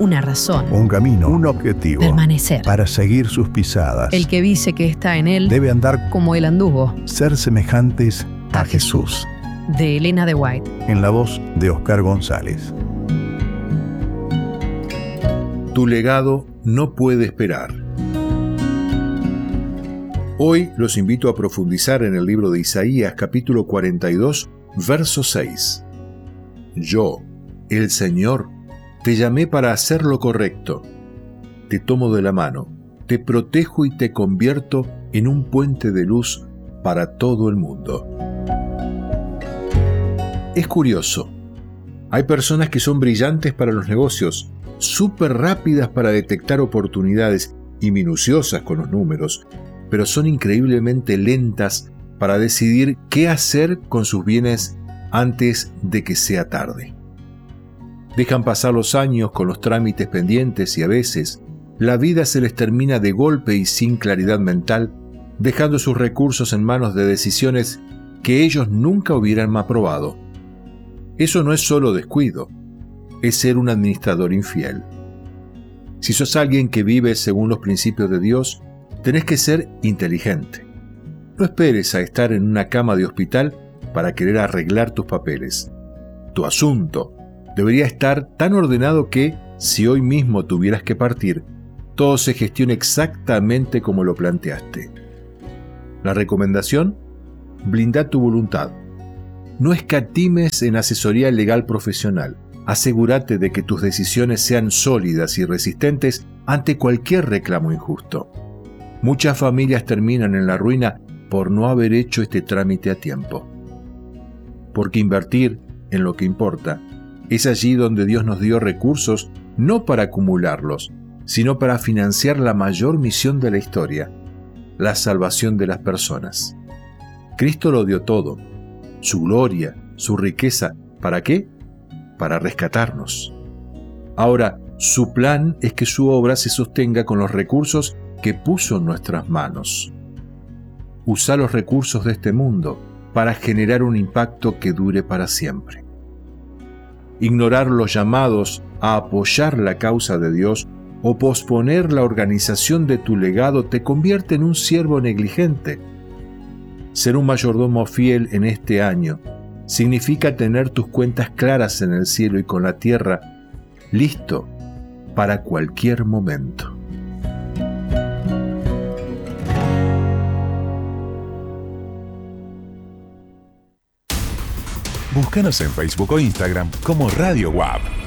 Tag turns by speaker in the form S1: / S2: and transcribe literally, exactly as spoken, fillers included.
S1: una razón,
S2: un camino, un objetivo,
S1: permanecer.
S2: Para seguir sus pisadas.
S1: El que dice que está en él
S2: debe andar
S1: como él anduvo.
S2: Ser semejantes a, a Jesús.
S1: De Elena de White.
S2: En la voz de Oscar González.
S3: Tu legado no puede esperar. Hoy los invito a profundizar en el libro de Isaías, capítulo cuarenta y dos, verso seis. Yo, el Señor, te llamé para hacer lo correcto. Te tomo de la mano, te protejo y te convierto en un puente de luz para todo el mundo. Es curioso. Hay personas que son brillantes para los negocios, súper rápidas para detectar oportunidades y minuciosas con los números, pero son increíblemente lentas para decidir qué hacer con sus bienes antes de que sea tarde. Dejan pasar los años con los trámites pendientes y a veces la vida se les termina de golpe y sin claridad mental, dejando sus recursos en manos de decisiones que ellos nunca hubieran aprobado. Eso no es solo descuido, es ser un administrador infiel. Si sos alguien que vive según los principios de Dios, tenés que ser inteligente. No esperes a estar en una cama de hospital para querer arreglar tus papeles. Tu asunto debería estar tan ordenado que, si hoy mismo tuvieras que partir, todo se gestione exactamente como lo planteaste. La recomendación: blinda tu voluntad. No escatimes en asesoría legal profesional. Asegúrate de que tus decisiones sean sólidas y resistentes ante cualquier reclamo injusto. Muchas familias terminan en la ruina por no haber hecho este trámite a tiempo. Porque invertir en lo que importa es allí donde Dios nos dio recursos no para acumularlos, sino para financiar la mayor misión de la historia, la salvación de las personas. Cristo lo dio todo, su gloria, su riqueza. ¿Para qué? Para rescatarnos. Ahora, su plan es que su obra se sostenga con los recursos que puso en nuestras manos. Usa los recursos de este mundo para generar un impacto que dure para siempre. Ignorar los llamados a apoyar la causa de Dios o posponer la organización de tu legado te convierte en un siervo negligente. Ser un mayordomo fiel en este año significa tener tus cuentas claras en el cielo y con la tierra, listo para cualquier momento.
S4: Búscanos en Facebook o Instagram como Radio W A P.